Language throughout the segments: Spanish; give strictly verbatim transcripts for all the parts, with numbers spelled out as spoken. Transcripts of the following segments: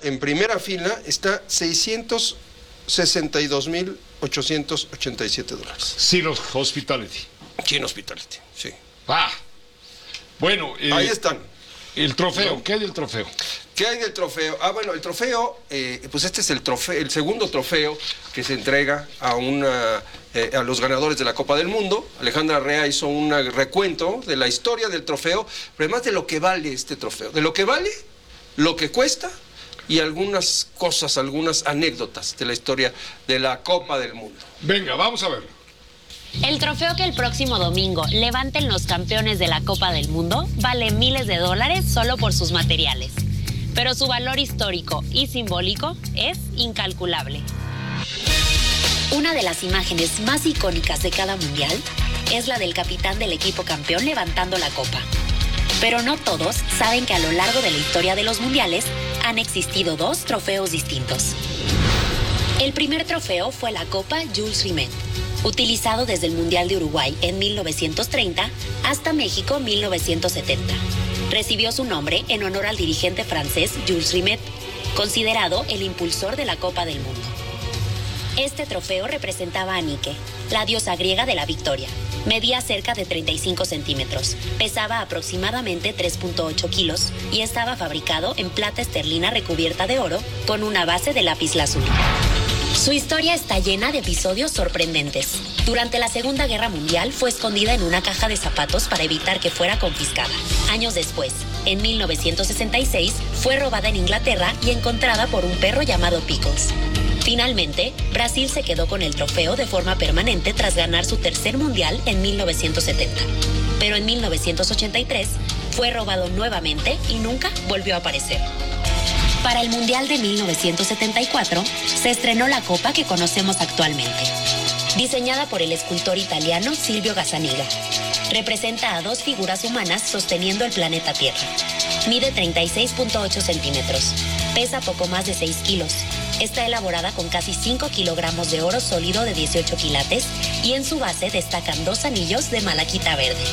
en primera fila está seiscientos sesenta y dos mil ochocientos ochenta y siete dólares. Sin Hospitality. Sin Hospitality, sí. Ah, bueno. Eh, Ahí están. El trofeo, ¿qué hay del trofeo? ¿Qué hay del trofeo? Ah, bueno, el trofeo, eh, pues este es el trofeo, el segundo trofeo que se entrega a una, eh, a los ganadores de la Copa del Mundo. Alejandra Rea hizo un recuento de la historia del trofeo, pero además de lo que vale este trofeo, de lo que vale, lo que cuesta y algunas cosas, algunas anécdotas de la historia de la Copa del Mundo. Venga, vamos a verlo. El trofeo que el próximo domingo levanten los campeones de la Copa del Mundo vale miles de dólares solo por sus materiales. Pero su valor histórico y simbólico es incalculable. Una de las imágenes más icónicas de cada mundial es la del capitán del equipo campeón levantando la copa. Pero no todos saben que a lo largo de la historia de los mundiales han existido dos trofeos distintos. El primer trofeo fue la Copa Jules Rimet, utilizado desde el Mundial de Uruguay en mil novecientos treinta hasta México mil novecientos setenta. Recibió su nombre en honor al dirigente francés Jules Rimet, considerado el impulsor de la Copa del Mundo. Este trofeo representaba a Nike, la diosa griega de la victoria. Medía cerca de treinta y cinco centímetros, pesaba aproximadamente tres punto ocho kilos y estaba fabricado en plata esterlina recubierta de oro con una base de lapislázuli. Su historia está llena de episodios sorprendentes. Durante la Segunda Guerra Mundial fue escondida en una caja de zapatos para evitar que fuera confiscada. Años después, en mil novecientos sesenta y seis, fue robada en Inglaterra y encontrada por un perro llamado Pickles. Finalmente, Brasil se quedó con el trofeo de forma permanente tras ganar su tercer mundial en mil novecientos setenta. Pero en mil novecientos ochenta y tres fue robado nuevamente y nunca volvió a aparecer. Para el Mundial de mil novecientos setenta y cuatro, se estrenó la copa que conocemos actualmente. Diseñada por el escultor italiano Silvio Gazzaniga. Representa a dos figuras humanas sosteniendo el planeta Tierra. Mide treinta y seis punto ocho centímetros. Pesa poco más de seis kilos. Está elaborada con casi cinco kilogramos de oro sólido de dieciocho quilates y en su base destacan dos anillos de malaquita verde.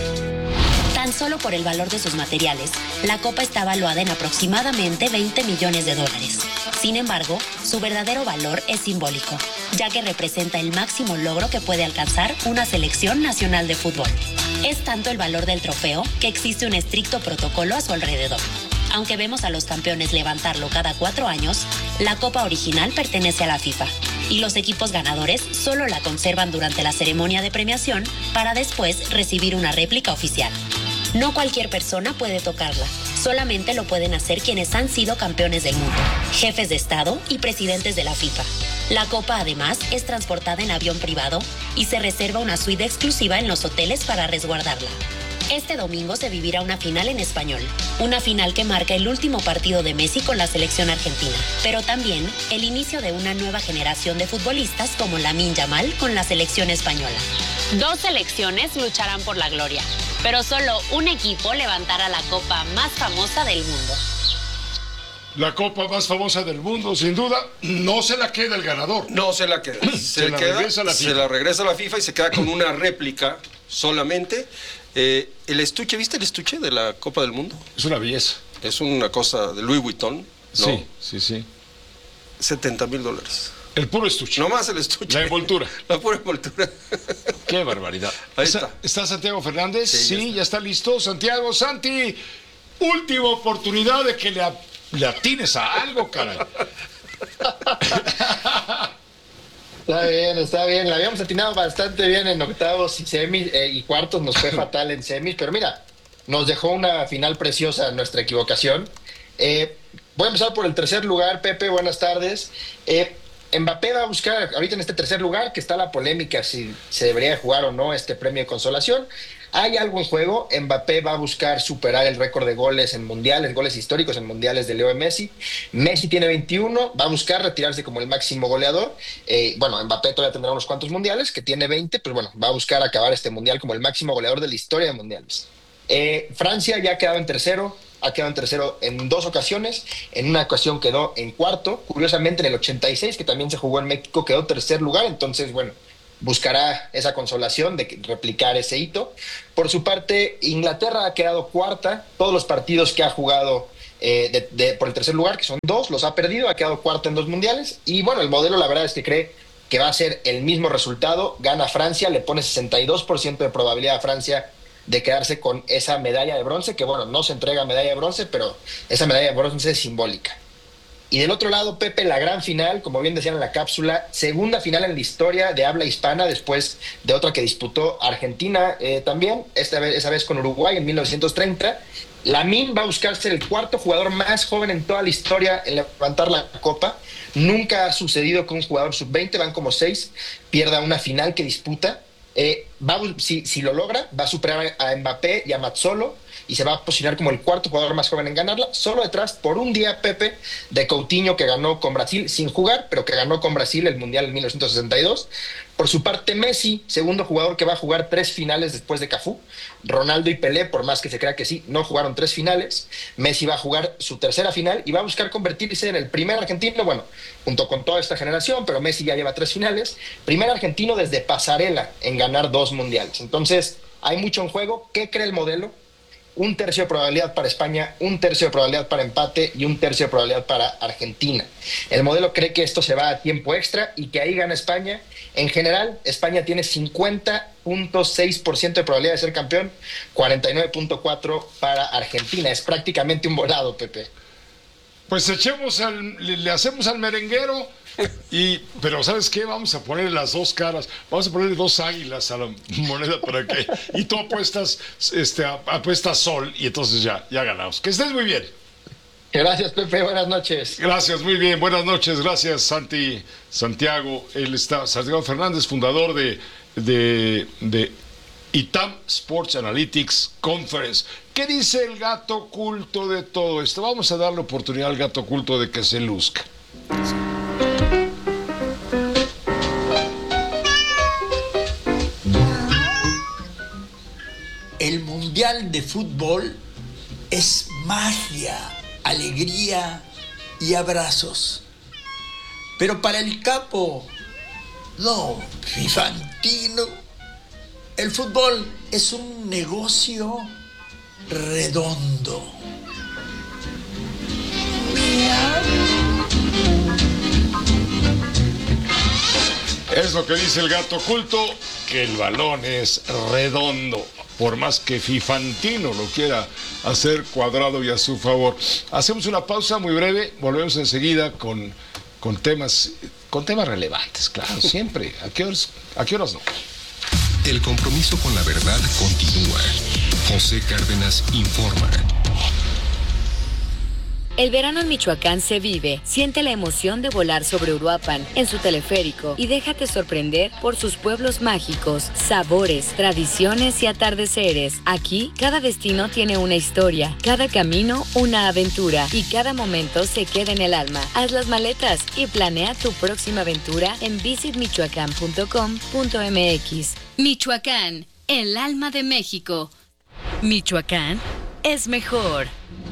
Tan solo por el valor de sus materiales, la copa está valuada en aproximadamente veinte millones de dólares. Sin embargo, su verdadero valor es simbólico, ya que representa el máximo logro que puede alcanzar una selección nacional de fútbol. Es tanto el valor del trofeo que existe un estricto protocolo a su alrededor. Aunque vemos a los campeones levantarlo cada cuatro años, la copa original pertenece a la FIFA y los equipos ganadores solo la conservan durante la ceremonia de premiación para después recibir una réplica oficial. No cualquier persona puede tocarla, solamente lo pueden hacer quienes han sido campeones del mundo, jefes de Estado y presidentes de la FIFA. La copa además es transportada en avión privado y se reserva una suite exclusiva en los hoteles para resguardarla. Este domingo se vivirá una final en español, una final que marca el último partido de Messi con la selección argentina, pero también el inicio de una nueva generación de futbolistas como Lamine Yamal con la selección española. Dos selecciones lucharán por la gloria, pero solo un equipo levantará la copa más famosa del mundo. La copa más famosa del mundo, sin duda, no se la queda el ganador. No se la queda. Se, se la queda, regresa a la FIFA. Se la regresa a la FIFA y se queda con una réplica solamente. Eh, el estuche, ¿viste el estuche de la Copa del Mundo? Es una belleza. Es una cosa de Louis Vuitton, ¿no? Sí, sí, sí. setenta mil dólares. El puro estuche. No más el estuche. La envoltura. La pura envoltura. Qué barbaridad. Ahí está. está. ¿Está Santiago Fernández? Sí, sí ya, está. ya está listo. Santiago, Santi, última oportunidad de que le, a, le atines a algo, caray. Está bien, está bien. La habíamos atinado bastante bien en octavos y semis eh, y cuartos. Nos fue fatal en semis, pero mira, nos dejó una final preciosa nuestra equivocación. Eh, voy a empezar por el tercer lugar. Pepe, buenas tardes. Eh, Mbappé va a buscar, ahorita en este tercer lugar, que está la polémica si se debería jugar o no este premio de consolación. Hay algo en juego. Mbappé va a buscar superar el récord de goles en mundiales, goles históricos en mundiales de Leo Messi. Messi tiene veintiuno, va a buscar retirarse como el máximo goleador. Eh, bueno, Mbappé todavía tendrá unos cuantos mundiales, que tiene veinte, pues bueno, va a buscar acabar este mundial como el máximo goleador de la historia de mundiales. Eh, Francia ya ha quedado en tercero, ha quedado en tercero en dos ocasiones. En una ocasión quedó en cuarto. Curiosamente, en el ochenta y seis, que también se jugó en México, quedó tercer lugar. Entonces, bueno, buscará esa consolación de replicar ese hito. Por su parte, Inglaterra ha quedado cuarta. Todos los partidos que ha jugado eh, de, de, por el tercer lugar, que son dos, los ha perdido, ha quedado cuarto en dos mundiales. Y bueno, el modelo la verdad es que cree que va a ser el mismo resultado. Gana Francia, le pone sesenta y dos por ciento de probabilidad a Francia de quedarse con esa medalla de bronce, que bueno, no se entrega medalla de bronce, pero esa medalla de bronce es simbólica. Y del otro lado, Pepe, la gran final, como bien decían en la cápsula, segunda final en la historia de habla hispana después de otra que disputó Argentina eh, también, esta vez, esa vez con Uruguay en mil novecientos treinta. Lamine va a buscar ser el cuarto jugador más joven en toda la historia en levantar la copa. Nunca ha sucedido que un jugador sub veinte, van como seis, pierda una final que disputa. Eh, va a, si, si lo logra, va a superar a Mbappé y a Mazzolo y se va a posicionar como el cuarto jugador más joven en ganarla, solo detrás por un día, Pepe, de Coutinho, que ganó con Brasil sin jugar, pero que ganó con Brasil el Mundial en mil novecientos sesenta y dos. Por su parte, Messi, segundo jugador que va a jugar tres finales después de Cafú. Ronaldo y Pelé, por más que se crea que sí, no jugaron tres finales. Messi va a jugar su tercera final y va a buscar convertirse en el primer argentino, bueno, junto con toda esta generación, pero Messi ya lleva tres finales, primer argentino desde Pasarela en ganar dos mundiales. Entonces, hay mucho en juego. ¿Qué cree el modelo? Un tercio de probabilidad para España, un tercio de probabilidad para empate y un tercio de probabilidad para Argentina. El modelo cree que esto se va a tiempo extra y que ahí gana España. En general, España tiene cincuenta punto seis por ciento de probabilidad de ser campeón, cuarenta y nueve punto cuatro por ciento para Argentina. Es prácticamente un volado, Pepe. Pues echemos al, le, le hacemos al merenguero, y, pero ¿sabes qué? Vamos a ponerle las dos caras, vamos a ponerle dos águilas a la moneda para que, y tú apuestas, este, apuestas sol, y entonces ya, ya ganamos. Que estés muy bien. Gracias, Pepe, buenas noches. Gracias, muy bien, buenas noches, gracias, Santi, Santiago, él está, Santiago Fernández, fundador de, de, de I T A M Sports Analytics Conference. ¿Qué dice el gato oculto de todo esto? Vamos a darle oportunidad al gato oculto de que se luzca. El Mundial de Fútbol es magia, alegría y abrazos. Pero para el capo, no, Fifantino, el fútbol es un negocio redondo. Es lo que dice el gato oculto, que el balón es redondo, por más que Fifantino lo quiera hacer cuadrado y a su favor. Hacemos una pausa muy breve, volvemos enseguida con, con temas con temas relevantes, claro, siempre. ¿A qué horas, a qué horas no? El compromiso con la verdad continúa. José Cárdenas informa. El verano en Michoacán se vive. Siente la emoción de volar sobre Uruapan en su teleférico y déjate sorprender por sus pueblos mágicos, sabores, tradiciones y atardeceres. Aquí, cada destino tiene una historia, cada camino una aventura y cada momento se queda en el alma. Haz las maletas y planea tu próxima aventura en visit michoacán punto com punto m x. Michoacán, el alma de México. Michoacán es mejor.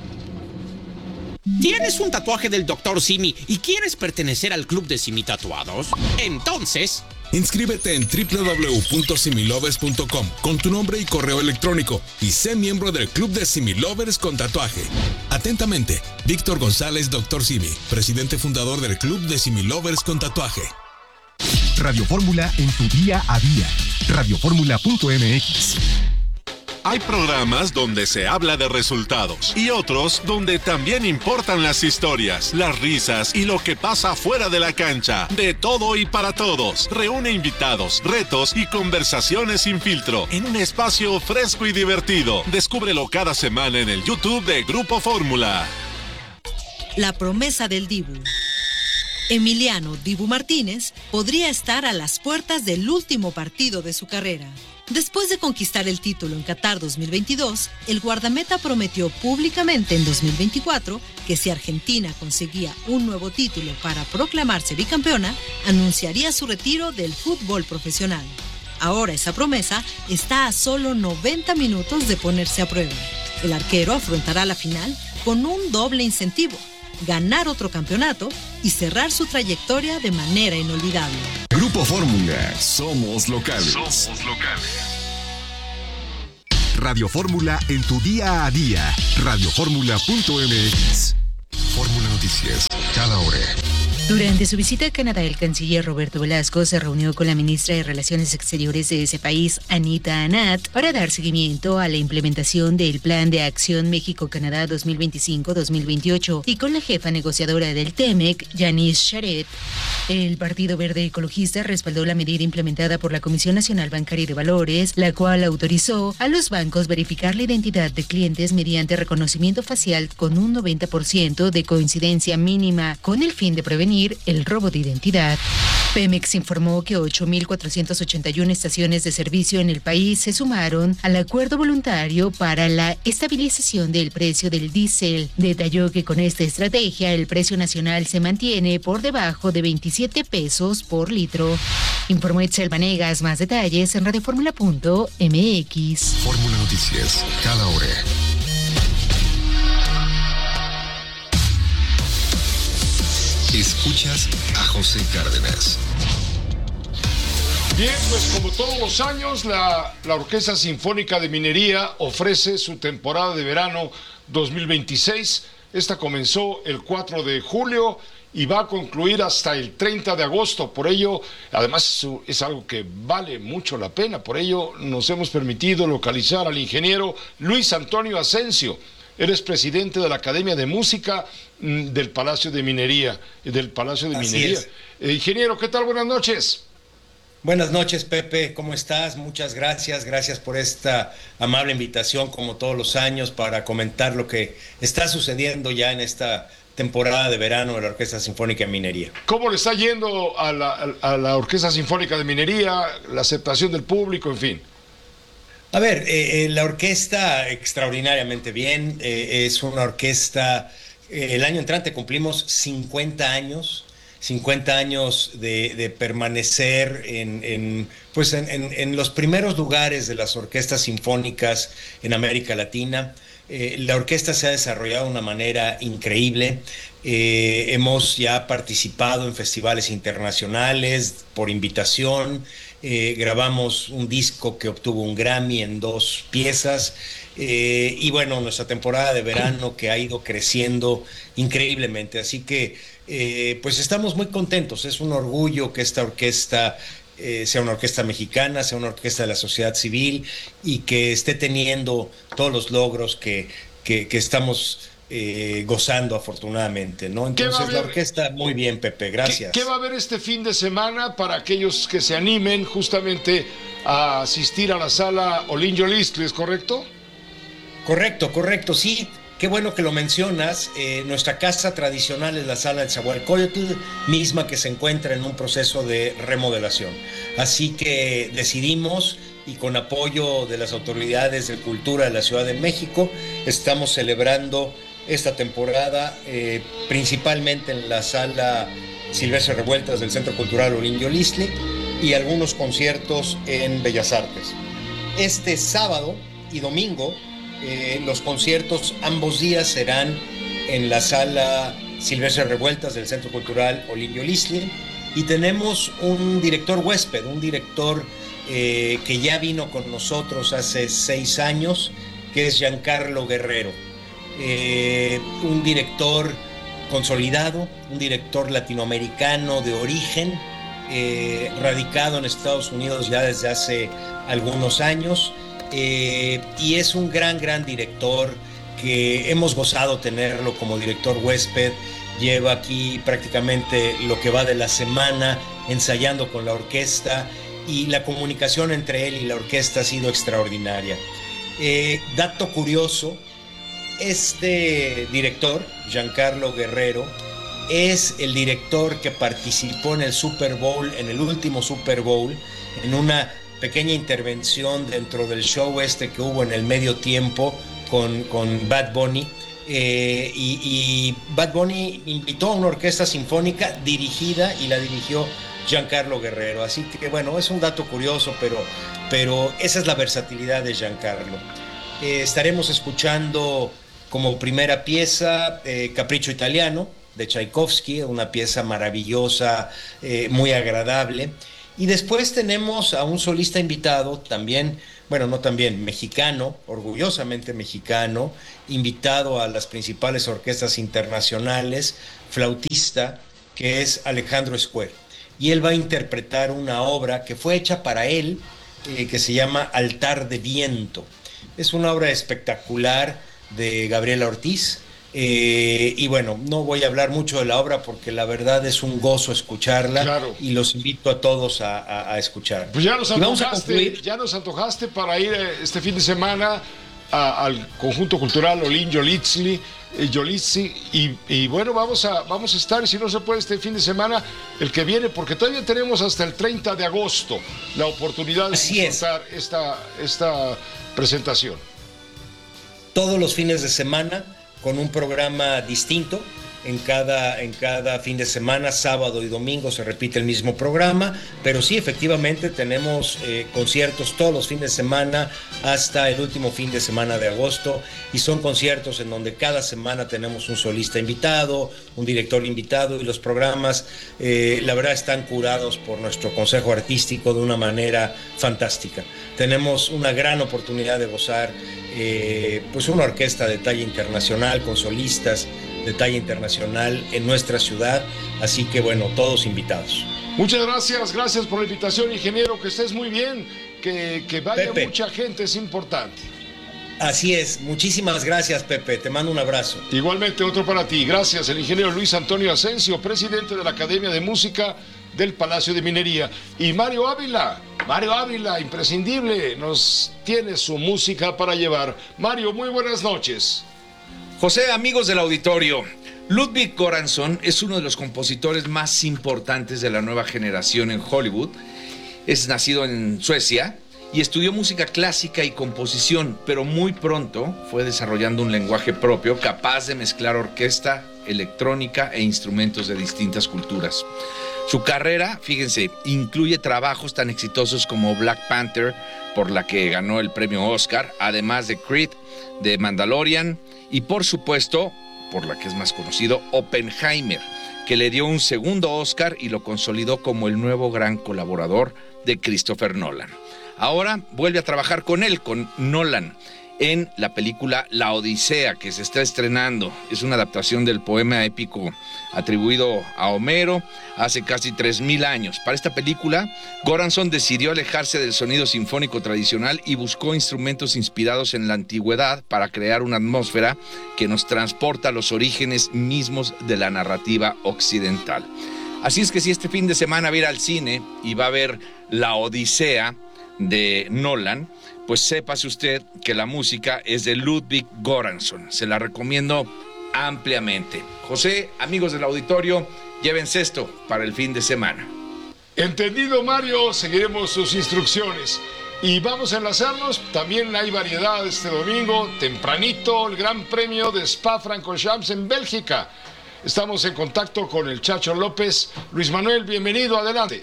¿Tienes un tatuaje del doctor Simi y quieres pertenecer al club de Simi Tatuados? Entonces, inscríbete en doble u doble u doble u punto similovers punto com con tu nombre y correo electrónico y sé miembro del club de Similovers con tatuaje. Atentamente, Víctor González, doctor Simi, presidente fundador del club de Similovers con tatuaje. Radio Fórmula en tu día a día. radio fórmula punto m x. Hay programas donde se habla de resultados y otros donde también importan las historias, las risas y lo que pasa fuera de la cancha. De todo y para todos. Reúne invitados, retos y conversaciones sin filtro en un espacio fresco y divertido. Descúbrelo cada semana en el YouTube de Grupo Fórmula. La promesa del Dibu. Emiliano Dibu Martínez podría estar a las puertas del último partido de su carrera. Después de conquistar el título en Qatar dos mil veintidós, el guardameta prometió públicamente en dos mil veinticuatro que si Argentina conseguía un nuevo título para proclamarse bicampeona, anunciaría su retiro del fútbol profesional. Ahora esa promesa está a solo noventa minutos de ponerse a prueba. El arquero afrontará la final con un doble incentivo: ganar otro campeonato y cerrar su trayectoria de manera inolvidable. Grupo Fórmula, somos locales. Somos locales. Radio Fórmula en tu día a día. radio fórmula punto m x. Fórmula Noticias, cada hora. Durante su visita a Canadá, el canciller Roberto Velasco se reunió con la ministra de Relaciones Exteriores de ese país, Anita Anat, para dar seguimiento a la implementación del Plan de Acción México-Canadá dos mil veinticinco a dos mil veintiocho y con la jefa negociadora del T M E C, Janice Charette. El Partido Verde Ecologista respaldó la medida implementada por la Comisión Nacional Bancaria y de Valores, la cual autorizó a los bancos verificar la identidad de clientes mediante reconocimiento facial con un noventa por ciento de coincidencia mínima, con el fin de prevenir el robo de identidad. Pemex informó que ocho mil cuatrocientas ochenta y una estaciones de servicio en el país se sumaron al acuerdo voluntario para la estabilización del precio del diésel. Detalló que con esta estrategia el precio nacional se mantiene por debajo de veintisiete pesos por litro. Informó Itzel Vanegas. Más detalles en radio fórmula punto m x. Fórmula Noticias, cada hora. Escuchas a José Cárdenas. Bien, pues como todos los años, la, la Orquesta Sinfónica de Minería ofrece su temporada de verano dos mil veintiséis. Esta comenzó el cuatro de julio y va a concluir hasta el treinta de agosto. Por ello, además es algo que vale mucho la pena. Por ello, nos hemos permitido localizar al ingeniero Luis Antonio Asensio. Él es presidente de la Academia de Música del Palacio de Minería, del Palacio de Así Minería. es. Eh, ingeniero, ¿qué tal? Buenas noches. Buenas noches, Pepe, ¿cómo estás? Muchas gracias, gracias por esta amable invitación, como todos los años, para comentar lo que está sucediendo ya en esta temporada de verano de la Orquesta Sinfónica de Minería. ¿Cómo le está yendo a la, a la Orquesta Sinfónica de Minería, la aceptación del público, en fin? A ver, eh, eh, la orquesta extraordinariamente bien, eh, es una orquesta, eh, el año entrante cumplimos cincuenta años, cincuenta años de, de permanecer en, en, pues en, en, en los primeros lugares de las orquestas sinfónicas en América Latina. Eh, la orquesta se ha desarrollado de una manera increíble. Eh, hemos ya participado en festivales internacionales por invitación. Eh, grabamos un disco que obtuvo un Grammy en dos piezas. Eh, y bueno, nuestra temporada de verano que ha ido creciendo increíblemente. Así que eh, pues estamos muy contentos. Es un orgullo que esta orquesta Eh, sea una orquesta mexicana, sea una orquesta de la sociedad civil y que esté teniendo todos los logros que, que, que estamos eh, gozando afortunadamente, ¿no? Entonces la orquesta, muy bien, Pepe, gracias. ¿Qué, ¿Qué va a haber este fin de semana para aquellos que se animen justamente a asistir a la sala Olinjo Listli, ¿es correcto? Correcto, correcto, sí. Qué bueno que lo mencionas. Eh, nuestra casa tradicional es la sala del Zahualcóyotl, misma que se encuentra en un proceso de remodelación. Así que decidimos, y con apoyo de las autoridades de cultura de la Ciudad de México, estamos celebrando esta temporada eh, principalmente en la sala Silvestre Revueltas del Centro Cultural Olinjo Listli y algunos conciertos en Bellas Artes. Este sábado y domingo Eh, los conciertos ambos días serán en la sala Silvestre Revueltas del Centro Cultural Olinjo Listli y tenemos un director huésped, un director eh, que ya vino con nosotros hace seis años, que es Giancarlo Guerrero, eh, un director consolidado, un director latinoamericano de origen, eh, radicado en Estados Unidos ya desde hace algunos años. Eh, y es un gran, gran director que hemos gozado tenerlo como director huésped. Lleva aquí prácticamente lo que va de la semana ensayando con la orquesta y la comunicación entre él y la orquesta ha sido extraordinaria. Eh, dato curioso, este director, Giancarlo Guerrero, es el director que participó en el Super Bowl, en el último Super Bowl, en una pequeña intervención dentro del show este que hubo en el medio tiempo con, con Bad Bunny. Eh, y, y Bad Bunny invitó a una orquesta sinfónica dirigida y la dirigió Giancarlo Guerrero. Así que bueno, es un dato curioso, pero, pero esa es la versatilidad de Giancarlo. Eh, estaremos escuchando como primera pieza eh, Capricho Italiano de Tchaikovsky, una pieza maravillosa, eh, muy agradable. Y después tenemos a un solista invitado, también, bueno, no también, mexicano, orgullosamente mexicano, invitado a las principales orquestas internacionales, flautista, que es Alejandro Escuer. Y él va a interpretar una obra que fue hecha para él, eh, que se llama Altar de Viento. Es una obra espectacular de Gabriela Ortiz. Eh, y bueno, no voy a hablar mucho de la obra porque la verdad es un gozo escucharla, claro. Y los invito a todos a, a, a escuchar. Pues ya nos antojaste, ya nos antojaste para ir este fin de semana a, al conjunto cultural Olin Yolitzli, eh, Yolitzli y, y bueno, vamos a, vamos a estar, si no se puede este fin de semana, el que viene, porque todavía tenemos hasta el treinta de agosto la oportunidad de disfrutar esta, esta presentación. Todos los fines de semana, con un programa distinto. En cada, en cada fin de semana, sábado y domingo se repite el mismo programa, pero sí, efectivamente tenemos eh, conciertos todos los fines de semana hasta el último fin de semana de agosto, y son conciertos en donde cada semana tenemos un solista invitado, un director invitado, y los programas eh, la verdad están curados por nuestro consejo artístico de una manera fantástica. Tenemos una gran oportunidad de gozar eh, pues una orquesta de talla internacional con solistas de talla internacional en nuestra ciudad, así que bueno, todos invitados. Muchas gracias, gracias por la invitación, ingeniero, que estés muy bien, que, que vaya Pepe. Mucha gente, es importante. Así es, muchísimas gracias, Pepe, te mando un abrazo. Igualmente otro para ti, gracias, el ingeniero Luis Antonio Asensio, presidente de la Academia de Música del Palacio de Minería, y Mario Ávila, Mario Ávila, imprescindible, nos tiene su música para llevar. Mario, muy buenas noches. José, amigos del auditorio, Ludwig Göransson es uno de los compositores más importantes de la nueva generación en Hollywood. Es nacido en Suecia y estudió música clásica y composición, pero muy pronto fue desarrollando un lenguaje propio capaz de mezclar orquesta, electrónica e instrumentos de distintas culturas. Su carrera, fíjense, incluye trabajos tan exitosos como Black Panther, por la que ganó el premio Oscar, además de Creed, de Mandalorian, y por supuesto, por la que es más conocido, Oppenheimer, que le dio un segundo Oscar y lo consolidó como el nuevo gran colaborador de Christopher Nolan. Ahora vuelve a trabajar con él, con Nolan, en la película La Odisea, que se está estrenando. Es una adaptación del poema épico atribuido a Homero hace casi tres mil años. Para esta película, Göransson decidió alejarse del sonido sinfónico tradicional y buscó instrumentos inspirados en la antigüedad para crear una atmósfera que nos transporta a los orígenes mismos de la narrativa occidental. Así es que si este fin de semana va a ir al cine y va a ver La Odisea de Nolan, pues sépase usted que la música es de Ludwig Göransson. Se la recomiendo ampliamente. José, amigos del auditorio, llévense esto para el fin de semana. Entendido, Mario, seguiremos sus instrucciones. Y vamos a enlazarnos, también hay variedad este domingo, tempranito, el Gran Premio de Spa-Francorchamps en Bélgica. Estamos en contacto con el Chacho López. Luis Manuel, bienvenido, adelante.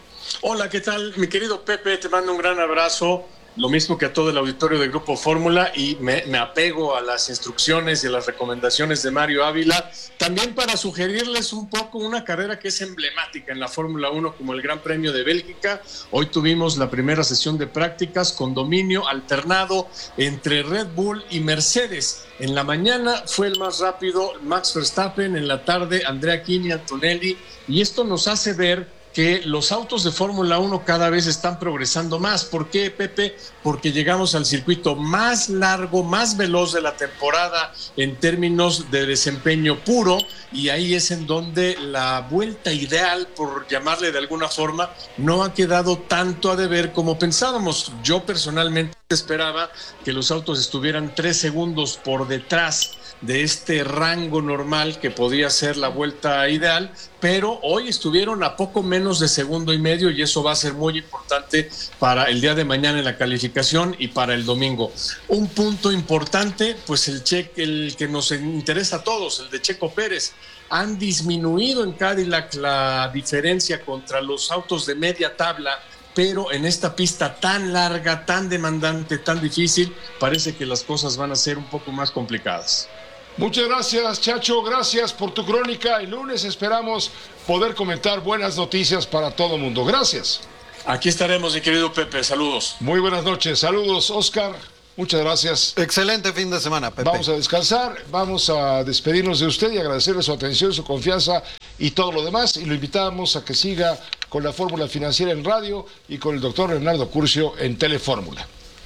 Hola, ¿qué tal? Mi querido Pepe, te mando un gran abrazo. Lo mismo que a todo el auditorio del Grupo Fórmula, y me, me apego a las instrucciones y a las recomendaciones de Mario Ávila, también para sugerirles un poco una carrera que es emblemática en la Fórmula uno como el Gran Premio de Bélgica. Hoy tuvimos la primera sesión de prácticas con dominio alternado entre Red Bull y Mercedes. En la mañana fue el más rápido Max Verstappen, en la tarde Andrea Chini, Antonelli, y esto nos hace ver que los autos de Fórmula uno cada vez están progresando más. ¿Por qué, Pepe? Porque llegamos al circuito más largo, más veloz de la temporada en términos de desempeño puro, y ahí es en donde la vuelta ideal, por llamarle de alguna forma, no ha quedado tanto a deber como pensábamos. Yo personalmente esperaba que los autos estuvieran tres segundos por detrás de este rango normal que podía ser la vuelta ideal, pero hoy estuvieron a poco menos de segundo y medio, y eso va a ser muy importante para el día de mañana en la calificación y para el domingo. Un punto importante, pues el cheque, el que nos interesa a todos, el de Checo Pérez. Han disminuido en Cadillac la diferencia contra los autos de media tabla, pero en esta pista tan larga, tan demandante, tan difícil, parece que las cosas van a ser un poco más complicadas. Muchas gracias, Chacho, gracias por tu crónica. El lunes esperamos poder comentar buenas noticias para todo el mundo. Gracias. Aquí estaremos, mi querido Pepe. Saludos. Muy buenas noches. Saludos, Oscar. Muchas gracias. Excelente fin de semana, Pepe. Vamos a descansar, vamos a despedirnos de usted y agradecerle su atención, su confianza y todo lo demás. Y lo invitamos a que siga con la Fórmula Financiera en radio y con el doctor Leonardo Curcio en Telefórmula.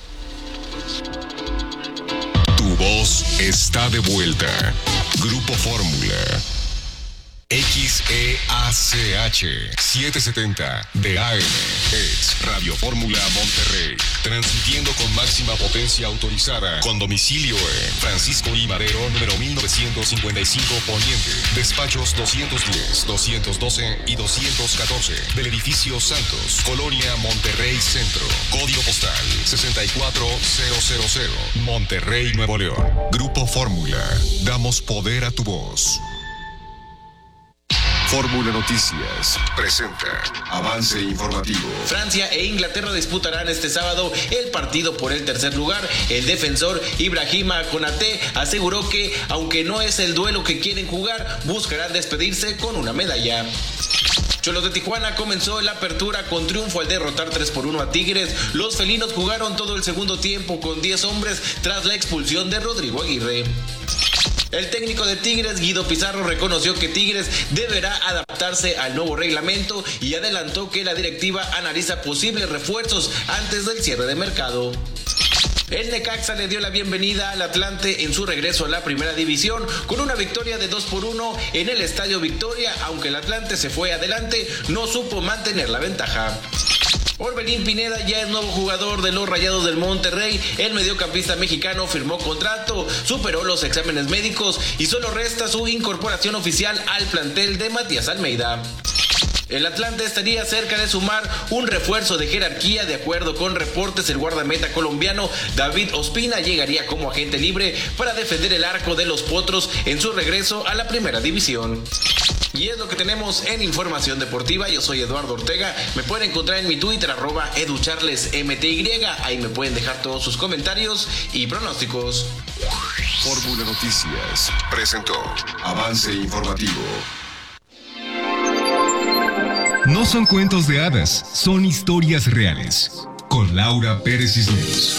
Tu voz está de vuelta. Grupo Fórmula. X E A C H setecientos setenta de A M. Es Radio Fórmula Monterrey. Transmitiendo con máxima potencia autorizada. Con domicilio en Francisco I. Madero, número mil novecientos cincuenta y cinco Poniente. Despachos doscientos diez, doscientos doce y doscientos catorce. Del edificio Santos, Colonia Monterrey Centro. Código postal sesenta y cuatro mil. Monterrey, Nuevo León. Grupo Fórmula. Damos poder a tu voz. Fórmula Noticias presenta avance informativo. Francia e Inglaterra disputarán este sábado el partido por el tercer lugar. El defensor Ibrahima Konaté aseguró que, aunque no es el duelo que quieren jugar, buscarán despedirse con una medalla. Cholos de Tijuana comenzó la apertura con triunfo al derrotar tres por uno a Tigres. Los felinos jugaron todo el segundo tiempo con diez hombres tras la expulsión de Rodrigo Aguirre. El técnico de Tigres, Guido Pizarro, reconoció que Tigres deberá adaptarse al nuevo reglamento y adelantó que la directiva analiza posibles refuerzos antes del cierre de mercado. El Necaxa le dio la bienvenida al Atlante en su regreso a la primera división con una victoria de dos por uno en el Estadio Victoria. Aunque el Atlante se fue adelante, no supo mantener la ventaja. Orbelín Pineda ya es nuevo jugador de los Rayados del Monterrey. El mediocampista mexicano firmó contrato, superó los exámenes médicos y solo resta su incorporación oficial al plantel de Matías Almeida. El Atlante estaría cerca de sumar un refuerzo de jerarquía. De acuerdo con reportes, el guardameta colombiano David Ospina llegaría como agente libre para defender el arco de los Potros en su regreso a la primera división. Y es lo que tenemos en Información Deportiva. Yo soy Eduardo Ortega. Me pueden encontrar en mi Twitter, arroba educharlesmty. Ahí me pueden dejar todos sus comentarios y pronósticos. Fórmula Noticias presentó avance informativo. No son cuentos de hadas, son historias reales. Con Laura Pérez Cisneros.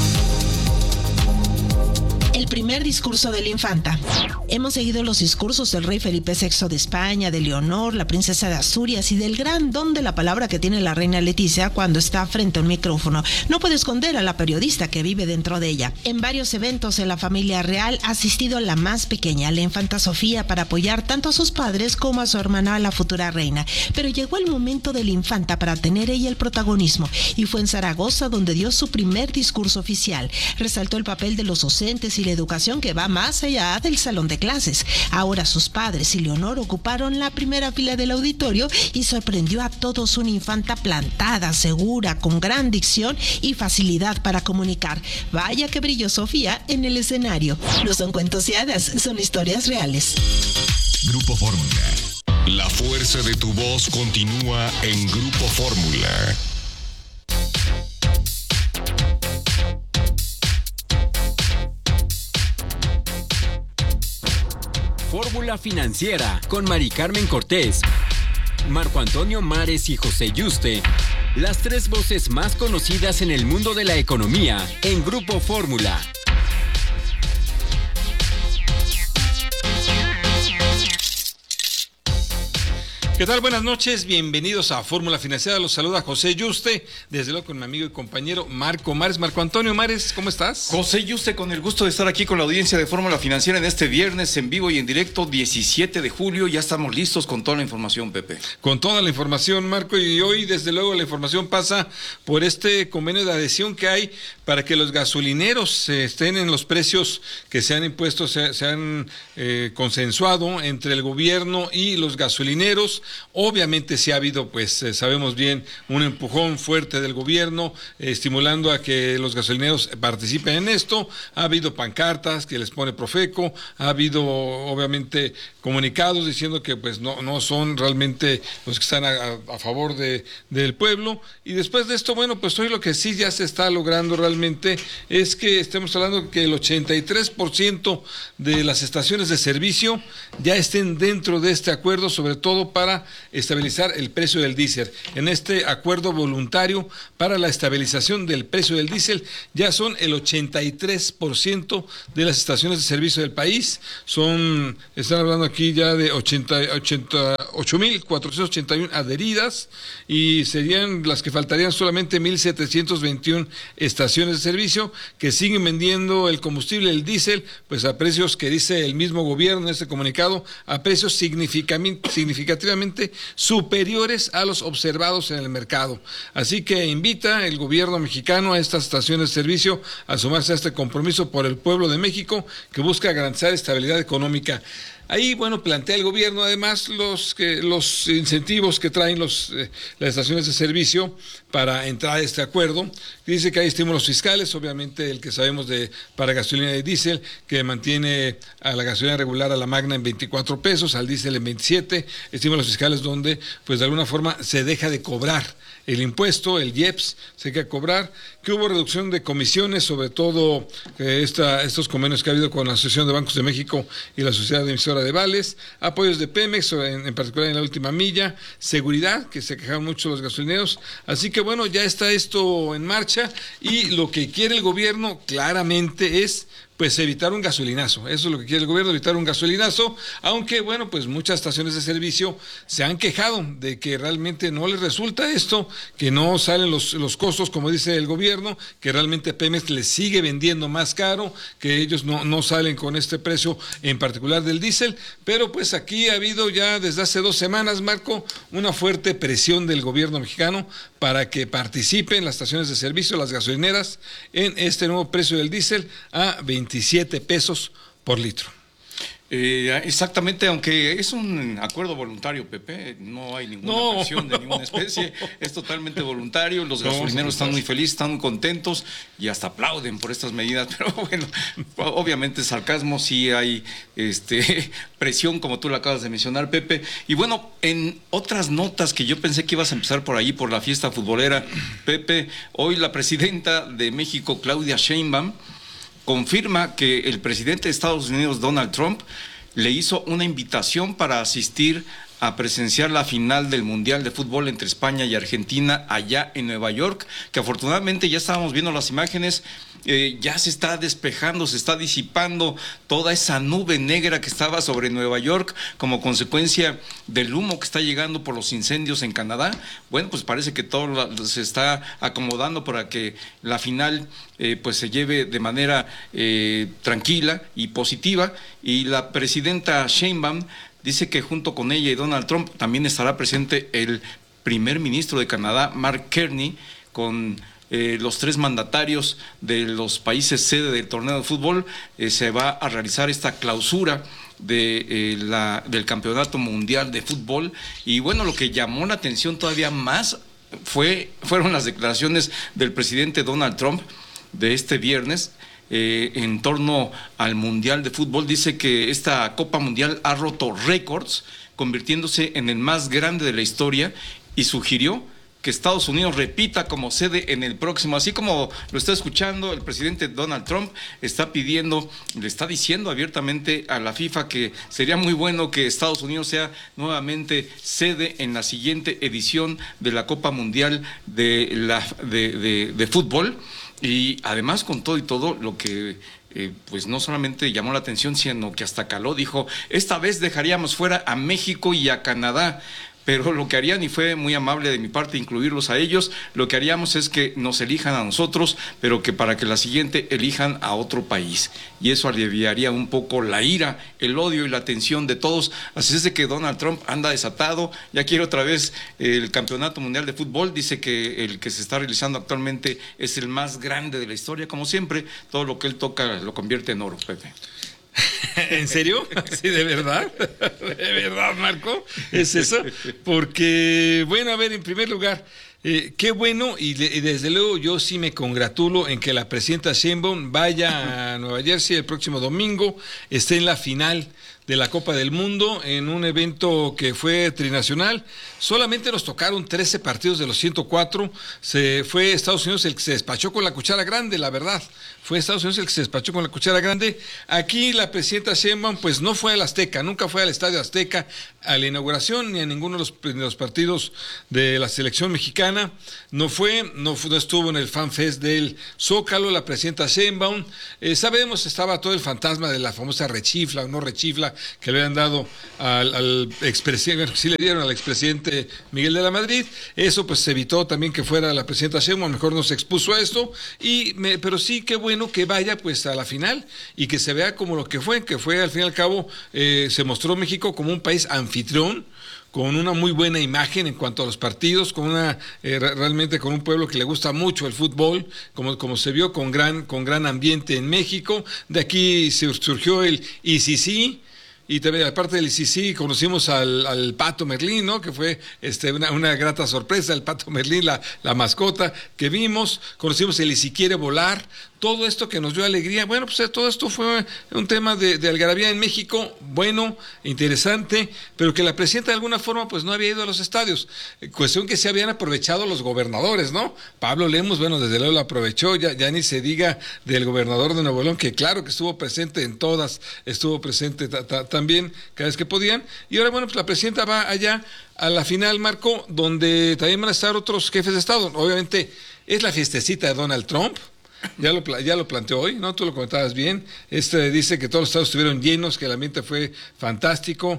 El primer discurso de la infanta. Hemos seguido los discursos del rey Felipe sexto de España, de Leonor, la princesa de Asturias y del gran don de la palabra que tiene la reina Leticia cuando está frente a un micrófono. No puede esconder a la periodista que vive dentro de ella. En varios eventos en la familia real ha asistido la más pequeña, la infanta Sofía, para apoyar tanto a sus padres como a su hermana, la futura reina. Pero llegó el momento de la infanta para tener ella el protagonismo y fue en Zaragoza donde dio su primer discurso oficial. Resaltó el papel de los docentes y la educación que va más allá del salón de clases. Ahora sus padres y Leonor ocuparon la primera fila del auditorio y sorprendió a todos una infanta plantada, segura, con gran dicción y facilidad para comunicar. Vaya que brilló Sofía en el escenario. No son cuentos y hadas, son historias reales. Grupo Fórmula. La fuerza de tu voz continúa en Grupo Fórmula. Fórmula Financiera con Mari Carmen Cortés, Marco Antonio Mares y José Yuste, las tres voces más conocidas en el mundo de la economía en Grupo Fórmula. ¿Qué tal? Buenas noches, bienvenidos a Fórmula Financiera. Los saluda José Yuste, desde luego con mi amigo y compañero Marco Mares. Marco Antonio Mares, ¿cómo estás? José Yuste, con el gusto de estar aquí con la audiencia de Fórmula Financiera en este viernes en vivo y en directo, diecisiete de julio. Ya estamos listos con toda la información, Pepe. Con toda la información, Marco, y hoy desde luego la información pasa por este convenio de adhesión que hay para que los gasolineros eh, estén en los precios que se han impuesto, se, se han eh, consensuado entre el gobierno y los gasolineros. Obviamente sí ha habido, pues eh, sabemos bien, un empujón fuerte del gobierno eh, estimulando a que los gasolineros participen en esto. Ha habido pancartas que les pone Profeco, ha habido obviamente comunicados diciendo que pues no, no son realmente los que están a, a favor de, del pueblo. Y después de esto, bueno, pues hoy lo que sí ya se está logrando realmente es que estemos hablando que el ochenta y tres por ciento de las estaciones de servicio ya estén dentro de este acuerdo, sobre todo para para estabilizar el precio del diésel. En este acuerdo voluntario para la estabilización del precio del diésel ya son el ochenta y tres por ciento de las estaciones de servicio del país. Son, están hablando aquí ya de ochenta, ochenta, ocho mil cuatrocientos ochenta y uno adheridas, y serían las que faltarían solamente mil setecientos veintiuno estaciones de servicio que siguen vendiendo el combustible, el diésel, pues a precios que dice el mismo gobierno en este comunicado, a precios significativamente superiores a los observados en el mercado. Así que invita el gobierno mexicano a estas estaciones de servicio a sumarse a este compromiso por el pueblo de México que busca garantizar estabilidad económica. Ahí, bueno, plantea el gobierno además los que los incentivos que traen los eh, las estaciones de servicio para entrar a este acuerdo. Dice que hay estímulos fiscales, obviamente el que sabemos de para gasolina y diésel, que mantiene a la gasolina regular, a la magna, en veinticuatro pesos, al diésel en veintisiete, estímulos fiscales donde pues de alguna forma se deja de cobrar el impuesto, el I E P S, se deja de cobrar, que hubo reducción de comisiones, sobre todo eh, esta, estos convenios que ha habido con la Asociación de Bancos de México y la Sociedad Emisora de Vales, apoyos de Pemex, en, en particular en la última milla, seguridad, que se quejaron mucho los gasolineros. Así que bueno, ya está esto en marcha, y lo que quiere el gobierno claramente es pues evitar un gasolinazo. Eso es lo que quiere el gobierno, evitar un gasolinazo, aunque bueno, pues muchas estaciones de servicio se han quejado de que realmente no les resulta esto, que no salen los, los costos, como dice el gobierno, que realmente Pemex les sigue vendiendo más caro, que ellos no, no salen con este precio en particular del diésel, pero pues aquí ha habido ya desde hace dos semanas, Marco, una fuerte presión del gobierno mexicano para que participen las estaciones de servicio, las gasolineras, en este nuevo precio del diésel a veintisiete pesos por litro. Eh, exactamente, aunque es un acuerdo voluntario, Pepe, no hay ninguna No. presión de ninguna especie, es totalmente voluntario, los No, gasolineros sí, están sí. muy felices, están muy contentos y hasta aplauden por estas medidas, pero bueno, obviamente sarcasmo, sí hay este presión, como tú lo acabas de mencionar, Pepe. Y bueno, en otras notas que yo pensé que ibas a empezar por ahí, por la fiesta futbolera, Pepe, hoy la presidenta de México, Claudia Sheinbaum, confirma que el presidente de Estados Unidos, Donald Trump, le hizo una invitación para asistir a presenciar la final del Mundial de Fútbol entre España y Argentina allá en Nueva York, que afortunadamente ya estábamos viendo las imágenes, eh, ya se está despejando, se está disipando toda esa nube negra que estaba sobre Nueva York como consecuencia del humo que está llegando por los incendios en Canadá. Bueno, pues parece que todo la, se está acomodando para que la final eh, pues se lleve de manera eh, tranquila y positiva, y la presidenta Sheinbaum dice que junto con ella y Donald Trump también estará presente el primer ministro de Canadá, Mark Carney, con eh, los tres mandatarios de los países sede del torneo de fútbol. Eh, se va a realizar esta clausura de, eh, la, del Campeonato Mundial de Fútbol. Y bueno, lo que llamó la atención todavía más fue, fueron las declaraciones del presidente Donald Trump de este viernes, Eh, en torno al Mundial de Fútbol. Dice que esta Copa Mundial ha roto récords, convirtiéndose en el más grande de la historia, y sugirió que Estados Unidos repita como sede en el próximo. Así como lo está escuchando, el presidente Donald Trump está pidiendo, le está diciendo abiertamente a la FIFA que sería muy bueno que Estados Unidos sea nuevamente sede en la siguiente edición de la Copa Mundial de, la, de, de, de fútbol. Y además, con todo y todo, lo que eh, pues no solamente llamó la atención, sino que hasta caló, dijo, esta vez dejaríamos fuera a México y a Canadá, pero lo que harían, y fue muy amable de mi parte incluirlos a ellos, lo que haríamos es que nos elijan a nosotros, pero que para que la siguiente elijan a otro país. Y eso aliviaría un poco la ira, el odio y la tensión de todos. Así es de que Donald Trump anda desatado, ya quiere otra vez el Campeonato Mundial de Fútbol, dice que el que se está realizando actualmente es el más grande de la historia. Como siempre, todo lo que él toca lo convierte en oro, Pepe. ¿En serio? ¿Sí, de verdad? ¿De verdad, Marco? ¿Es eso? Porque, bueno, a ver, en primer lugar, eh, qué bueno, y, de, y desde luego yo sí me congratulo en que la presidenta Sheinbaum vaya a Nueva Jersey el próximo domingo, esté en la final de la Copa del Mundo en un evento que fue trinacional. Solamente nos tocaron trece partidos de los ciento cuatro. Se fue Estados Unidos el que se despachó con la cuchara grande, la verdad. Fue Estados Unidos el que se despachó con la cuchara grande. Aquí la presidenta Sheinbaum pues no fue al Azteca, nunca fue al Estadio Azteca a la inauguración ni a ninguno de los, de los partidos de la selección mexicana. No fue, no, no estuvo en el Fan Fest del Zócalo la presidenta Sheinbaum. Eh, sabemos, estaba todo el fantasma de la famosa rechifla o no rechifla que le habían dado al, al expresidente, bueno, sí le dieron al expresidente Miguel de la Madrid. Eso pues se evitó también que fuera la presidenta Sheinbaum, mejor no se expuso a esto. Y me, pero sí, qué bueno que vaya pues a la final y que se vea como lo que fue, que fue al fin y al cabo, eh, se mostró México como un país anfitrión, con una muy buena imagen en cuanto a los partidos, con una eh, realmente con un pueblo que le gusta mucho el fútbol, como, como se vio con gran, con gran ambiente en México. De aquí se surgió el I C C. Y también, aparte del I C C, conocimos al, al Pato Merlín, ¿no? Que fue este, una, una grata sorpresa, el Pato Merlín, la, la mascota que vimos. Conocimos el Y Si Quiere Volar. Todo esto que nos dio alegría. Bueno, pues todo esto fue un tema de, de algarabía en México, bueno, interesante, pero que la presidenta de alguna forma pues no había ido a los estadios. Cuestión que se habían aprovechado los gobernadores, ¿no? Pablo Lemos, bueno, desde luego lo aprovechó, ya, ya ni se diga del gobernador de Nuevo León, que claro que estuvo presente en todas, estuvo presente ta, ta, también cada vez que podían. Y ahora, bueno, pues la presidenta va allá a la final, Marco, donde también van a estar otros jefes de Estado. Obviamente es la fiestecita de Donald Trump. Ya lo, ya lo planteó hoy, ¿no? Tú lo comentabas bien. Este dice que todos los estados estuvieron llenos, que el ambiente fue fantástico,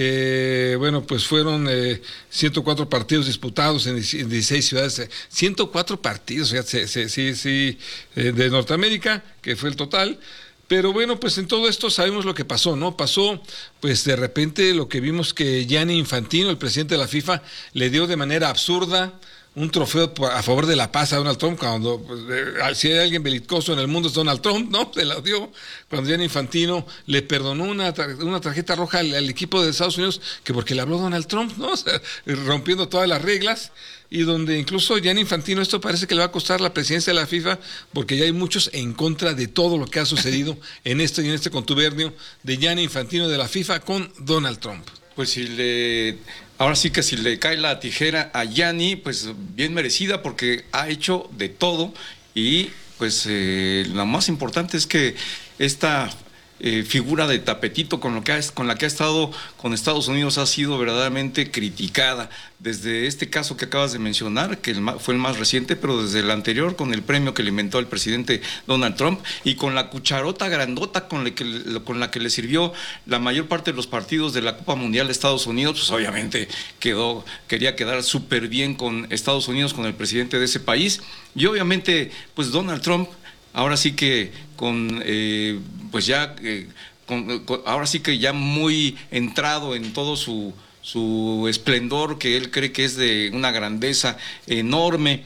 que, bueno, pues fueron eh, ciento cuatro partidos disputados en dieciséis ciudades. ciento cuatro partidos, fíjate, sí, sí, sí, eh, de Norteamérica, que fue el total. Pero bueno, pues en todo esto sabemos lo que pasó, ¿no? Pasó, pues de repente lo que vimos que Gianni Infantino, el presidente de la FIFA, le dio de manera absurda un trofeo a favor de la paz a Donald Trump, cuando pues, eh, si hay alguien belicoso en el mundo es Donald Trump, ¿no? Se la dio cuando Gianni Infantino le perdonó una, una tarjeta roja al, al equipo de Estados Unidos, que porque le habló Donald Trump, ¿no? O sea, rompiendo todas las reglas, y donde incluso Gianni Infantino, esto parece que le va a costar la presidencia de la FIFA, porque ya hay muchos en contra de todo lo que ha sucedido en este y en este contubernio de Gianni Infantino de la FIFA con Donald Trump. Pues si le... Ahora sí que si le cae la tijera a Gianni, pues bien merecida, porque ha hecho de todo y pues eh, lo más importante es que esta eh, figura de tapetito con, lo que ha, con la que ha estado con Estados Unidos ha sido verdaderamente criticada. Desde este caso que acabas de mencionar, que el, fue el más reciente, pero desde el anterior, con el premio que le inventó el presidente Donald Trump y con la cucharota grandota con la que, con la que le sirvió la mayor parte de los partidos de la Copa Mundial de Estados Unidos, pues obviamente quedó, quería quedar súper bien con Estados Unidos, con el presidente de ese país. Y obviamente, pues Donald Trump, ahora sí que con, eh, pues ya, eh, con, con, ahora sí que ya muy entrado en todo su... su esplendor, que él cree que es de una grandeza enorme,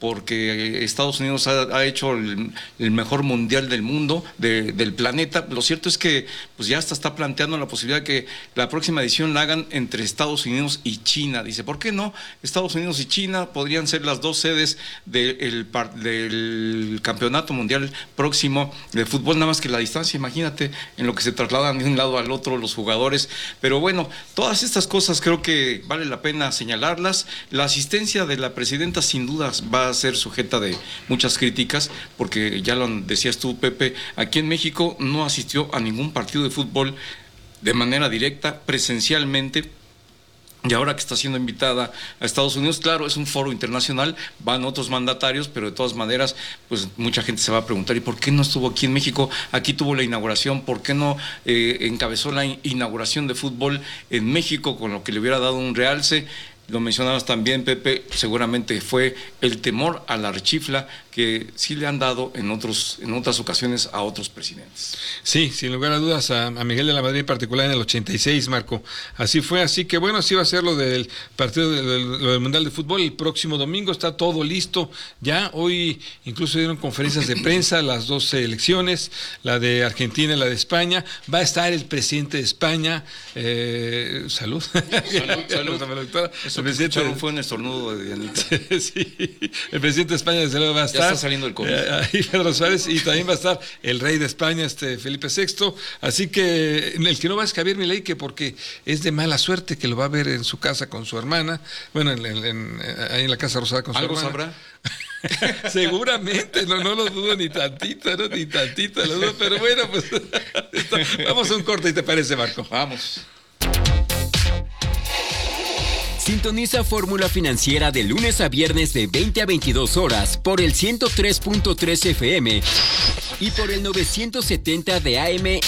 porque Estados Unidos ha, ha hecho el, el mejor mundial del mundo, de, del planeta. Lo cierto es que pues ya hasta está planteando la posibilidad de que la próxima edición la hagan entre Estados Unidos y China. Dice, ¿por qué no? Estados Unidos y China podrían ser las dos sedes de el, del campeonato mundial próximo de fútbol, nada más que la distancia, imagínate, en lo que se trasladan de un lado al otro los jugadores. Pero bueno, todas estas cosas creo que vale la pena señalarlas. La asistencia de la presidenta sin dudas va a ser sujeta de muchas críticas, porque ya lo decías tú, Pepe, aquí en México no asistió a ningún partido de fútbol de manera directa, presencialmente. Y ahora que está siendo invitada a Estados Unidos, claro, es un foro internacional, van otros mandatarios, pero de todas maneras, pues mucha gente se va a preguntar, ¿y por qué no estuvo aquí en México? Aquí tuvo la inauguración, ¿por qué no eh, encabezó la inauguración de fútbol en México, con lo que le hubiera dado un realce? Lo mencionabas también, Pepe, seguramente fue el temor a la rechifla que sí le han dado en otros en otras ocasiones a otros presidentes. Sí, sin lugar a dudas, a, a Miguel de la Madrid en particular en el ochenta y seis, Marco. Así fue, así que bueno, así va a ser lo del partido del, del, del Mundial de Fútbol el próximo domingo, está todo listo. Ya hoy incluso dieron conferencias de prensa, las dos selecciones, la de Argentina y la de España. Va a estar el presidente de España, eh, salud. Salud, salud. Eso el presidente fue un estornudo de Dianita. Sí, el presidente de España desde luego va a estar. estar. está saliendo el COVID. Eh, ahí Pedro Suárez, y también va a estar el rey de España, este Felipe sexto. Así que el que no va es Javier Milei, que porque es de mala suerte que lo va a ver en su casa con su hermana. Bueno, en, en, en, ahí en la Casa Rosada con su ¿Algo hermana. sabrá? Seguramente, no, no lo dudo ni tantito, no, ni tantito lo dudo, pero bueno, pues vamos a un corte, ¿y te parece, Marco? Vamos. Sintoniza Fórmula Financiera de lunes a viernes de veinte a veintidós horas por el ciento tres punto tres F M y por el novecientos setenta de A M